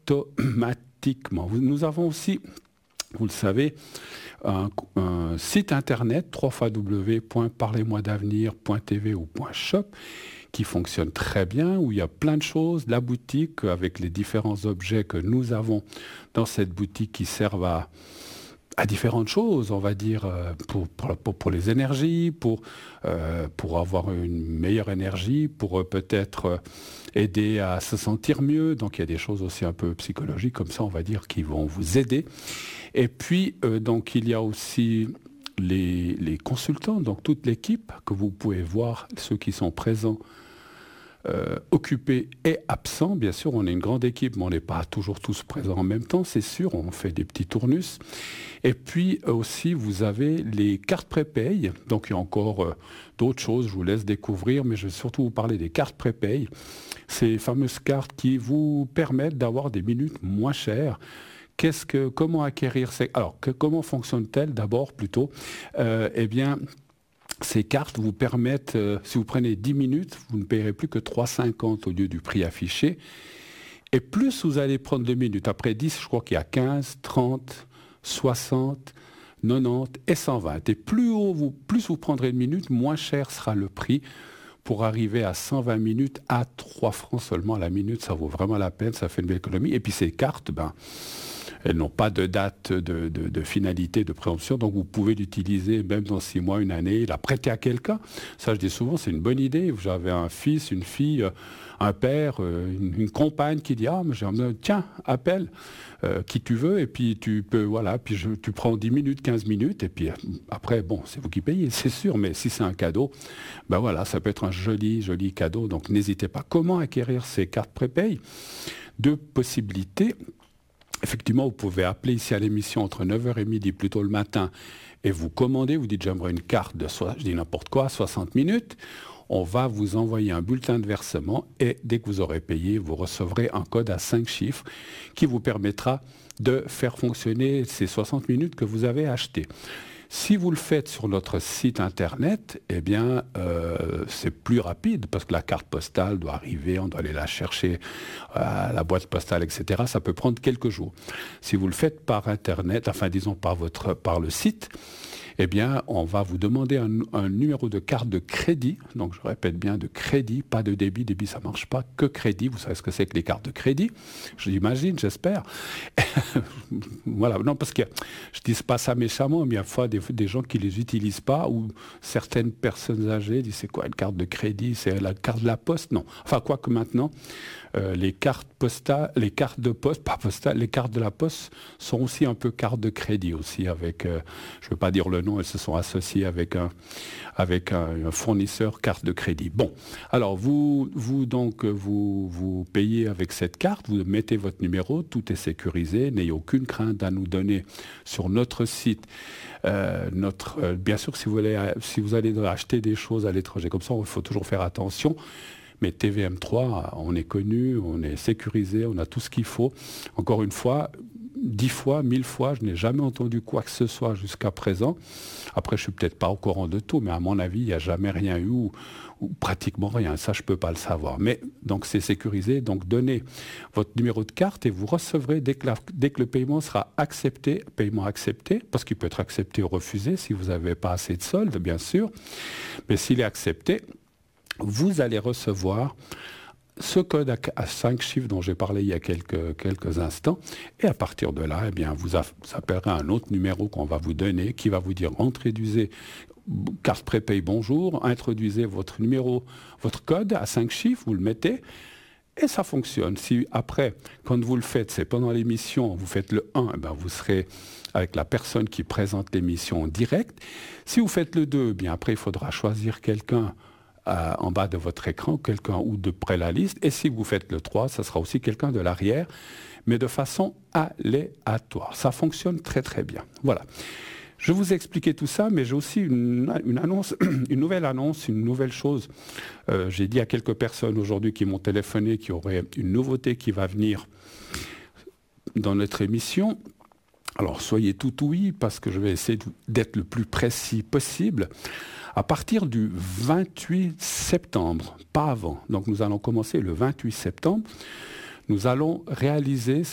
automatiquement. Nous avons aussi, vous le savez, un site internet www.parlez-moi-d'avenir.tv ou .shop qui fonctionne très bien, où il y a plein de choses, la boutique avec les différents objets que nous avons dans cette boutique qui servent à différentes choses, on va dire, pour les énergies, pour avoir une meilleure énergie, pour peut-être aider à se sentir mieux. Donc il y a des choses aussi un peu psychologiques comme ça, on va dire, qui vont vous aider. Et puis, donc il y a aussi les consultants, donc toute l'équipe que vous pouvez voir, ceux qui sont présents, occupés et absents. Bien sûr, on est une grande équipe, mais on n'est pas toujours tous présents en même temps, c'est sûr. On fait des petits tournus. Et puis aussi, vous avez les cartes prépay. Donc, il y a encore d'autres choses, je vous laisse découvrir, mais je vais surtout vous parler des cartes prépay. Ces fameuses cartes qui vous permettent d'avoir des minutes moins chères. Comment acquérir comment fonctionne-t-elle d'abord plutôt Eh bien, ces cartes vous permettent, si vous prenez 10 minutes, vous ne payerez plus que 3,50 au lieu du prix affiché. Et plus vous allez prendre de minutes, après 10, je crois qu'il y a 15, 30, 60, 90 et 120. Et plus vous prendrez de minutes, moins cher sera le prix pour arriver à 120 minutes à 3 francs seulement la minute. Ça vaut vraiment la peine, ça fait une belle économie. Et puis ces cartes, elles n'ont pas de date de finalité, de préemption, donc vous pouvez l'utiliser même dans 6 mois, une année, la prêter à quelqu'un. Ça, je dis souvent, c'est une bonne idée. Vous avez un fils, une fille, un père, une compagne qui dit « Ah, mais tiens, appelle qui tu veux, et puis tu peux, tu prends 10 minutes, 15 minutes, et puis après, bon, c'est vous qui payez, c'est sûr, mais si c'est un cadeau, ça peut être un joli, joli cadeau, donc n'hésitez pas. Comment acquérir ces cartes prépay ? Deux possibilités. Effectivement, vous pouvez appeler ici à l'émission entre 9h et midi, plutôt le matin, et vous commandez, vous dites j'aimerais une carte de, je dis n'importe quoi, 60 minutes. On va vous envoyer un bulletin de versement et dès que vous aurez payé, vous recevrez un code à 5 chiffres qui vous permettra de faire fonctionner ces 60 minutes que vous avez achetées. Si vous le faites sur notre site internet, c'est plus rapide parce que la carte postale doit arriver, on doit aller la chercher à la boîte postale, etc. Ça peut prendre quelques jours. Si vous le faites par internet, par le site, on va vous demander un numéro de carte de crédit. Donc, je répète bien, de crédit, pas de débit. Débit, ça marche pas. Que crédit. Vous savez ce que c'est que les cartes de crédit. Je l'imagine, j'espère. Voilà. Non, parce que je dis pas ça méchamment, mais il y a fois des gens qui les utilisent pas ou certaines personnes âgées disent c'est quoi une carte de crédit? C'est la carte de la poste? Non. Enfin, quoi que maintenant, les cartes postales, les cartes de poste, pas postales, les cartes de la poste sont aussi un peu cartes de crédit aussi avec, je ne veux pas dire le nom, elles se sont associées avec un fournisseur carte de crédit. Bon, alors vous payez avec cette carte, vous mettez votre numéro, tout est sécurisé, n'ayez aucune crainte à nous donner sur notre site. Bien sûr, si vous allez acheter des choses à l'étranger comme ça, il faut toujours faire attention. Mais TVM3, on est connu, on est sécurisé, on a tout ce qu'il faut. Encore une fois, 10 fois, 1000 fois, je n'ai jamais entendu quoi que ce soit jusqu'à présent. Après, je ne suis peut-être pas au courant de tout, mais à mon avis, il n'y a jamais rien eu ou pratiquement rien. Ça, je ne peux pas le savoir. Mais donc, c'est sécurisé. Donc, donnez votre numéro de carte et vous recevrez, dès que le paiement sera accepté, paiement accepté, parce qu'il peut être accepté ou refusé si vous n'avez pas assez de solde, bien sûr. Mais s'il est accepté, vous allez recevoir ce code à 5 chiffres dont j'ai parlé il y a quelques instants. Et à partir de là, vous appellerez un autre numéro qu'on va vous donner qui va vous dire introduisez carte prépay bonjour, introduisez votre numéro, votre code à 5 chiffres, vous le mettez. Et ça fonctionne. Si après, quand vous le faites, c'est pendant l'émission, vous faites le 1, vous serez avec la personne qui présente l'émission en direct. Si vous faites le 2, après, il faudra choisir quelqu'un en bas de votre écran, quelqu'un ou de près la liste. Et si vous faites le 3, ça sera aussi quelqu'un de l'arrière, mais de façon aléatoire. Ça fonctionne très très bien. Voilà. Je vous ai expliqué tout ça, mais j'ai aussi une annonce, une nouvelle chose. J'ai dit à quelques personnes aujourd'hui qui m'ont téléphoné qu'il y aurait une nouveauté qui va venir dans notre émission. Alors, soyez tout ouïs, parce que je vais essayer d'être le plus précis possible. À partir du 28 septembre, pas avant, donc nous allons commencer le 28 septembre, nous allons réaliser